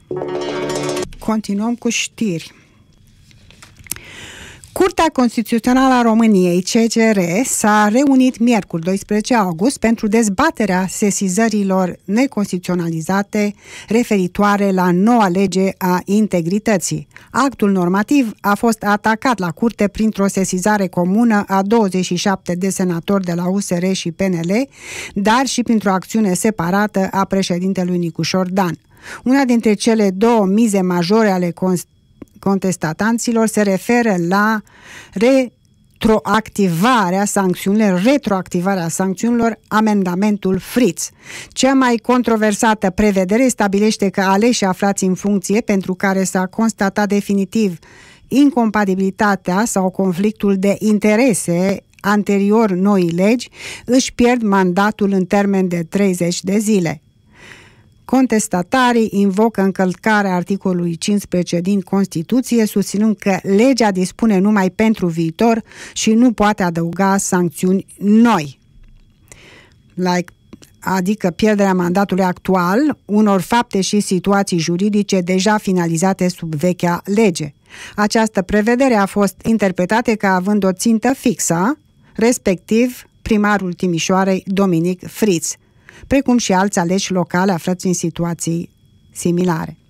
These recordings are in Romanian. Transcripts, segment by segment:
Continuăm cu știri. Curtea Constituțională a României, CCR, s-a reunit miercuri 12 august pentru dezbaterea sesizărilor neconstituționalizate referitoare la noua lege a integrității. Actul normativ a fost atacat la curte printr-o sesizare comună a 27 de senatori de la USR și PNL, dar și printr-o acțiune separată a președintelui Nicușor Dan. Una dintre cele două mize majore ale contestatanților se referă la retroactivarea sancțiunilor, amendamentul Fritz. Cea mai controversată prevedere stabilește că aleșii aflați în funcție pentru care s-a constatat definitiv incompatibilitatea sau conflictul de interese anterior noii legi își pierd mandatul în termen de 30 de zile. Contestatarii invocă încălcarea articolului 15 din Constituție, susținând că legea dispune numai pentru viitor și nu poate adăuga sancțiuni noi, adică pierderea mandatului actual unor fapte și situații juridice deja finalizate sub vechea lege. Această prevedere a fost interpretată ca având o țintă fixă, respectiv primarul Timișoarei, Dominic Fritz, precum și alți aleși locali aflați în situații similare.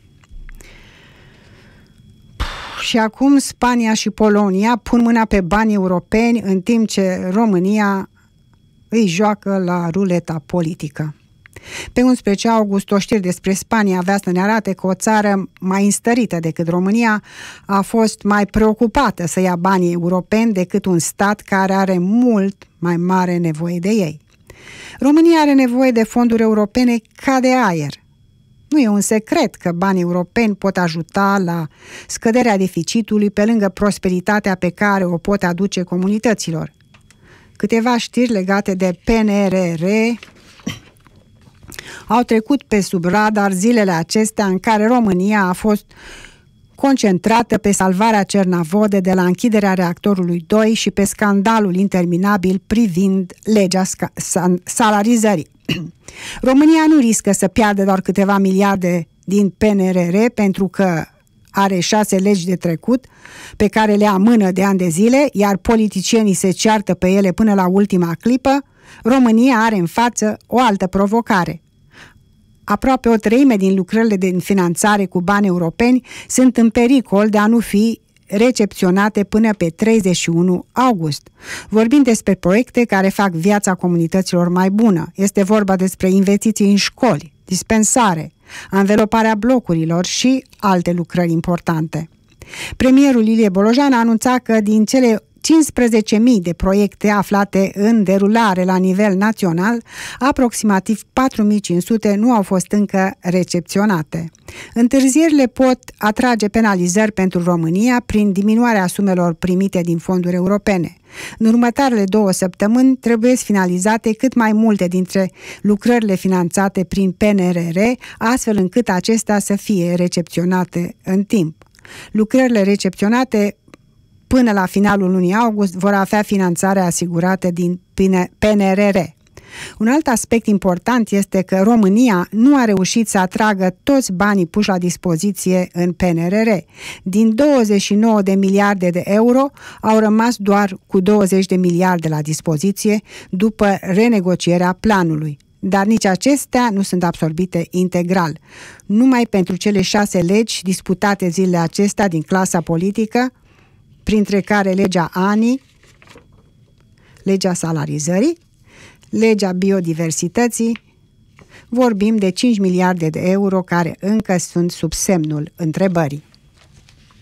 Și acum Spania și Polonia pun mâna pe bani europeni în timp ce România îi joacă la ruleta politică. Pe 11 august, o știre despre Spania avea să ne arate că o țară mai înstărită decât România a fost mai preocupată să ia banii europeni decât un stat care are mult mai mare nevoie de ei. România are nevoie de fonduri europene ca de aer. Nu e un secret că banii europeni pot ajuta la scăderea deficitului pe lângă prosperitatea pe care o pot aduce comunităților. Câteva știri legate de PNRR au trecut pe sub radar zilele acestea în care România a fost concentrată pe salvarea Cernavodă de la închiderea reactorului 2 și pe scandalul interminabil privind legea salarizării. România nu riscă să piardă doar câteva miliarde din PNRR pentru că are 6 legi de trecut pe care le amână de ani de zile, iar politicienii se ceartă pe ele până la ultima clipă. România are în față o altă provocare. Aproape o treime din lucrările de finanțare cu bani europeni sunt în pericol de a nu fi recepționate până pe 31 august. Vorbim despre proiecte care fac viața comunităților mai bună. Este vorba despre investiții în școli, dispensare, anveloparea blocurilor și alte lucrări importante. Premierul Ilie Bolojan a anunțat că din cele 15.000 de proiecte aflate în derulare la nivel național, aproximativ 4.500 nu au fost încă recepționate. Întârzierile pot atrage penalizări pentru România prin diminuarea sumelor primite din fonduri europene. În următoarele 2 săptămâni trebuie finalizate cât mai multe dintre lucrările finanțate prin PNRR, astfel încât acestea să fie recepționate în timp. Lucrările recepționate până la finalul lunii august vor avea finanțarea asigurată din PNRR. Un alt aspect important este că România nu a reușit să atragă toți banii puși la dispoziție în PNRR. Din 29 de miliarde de euro au rămas doar cu 20 de miliarde la dispoziție după renegocierea planului. Dar nici acestea nu sunt absorbite integral. Numai pentru cele 6 legi disputate zilele acestea din clasa politică, printre care legea ANI, legea salarizării, legea biodiversității, vorbim de 5 miliarde de euro care încă sunt sub semnul întrebării.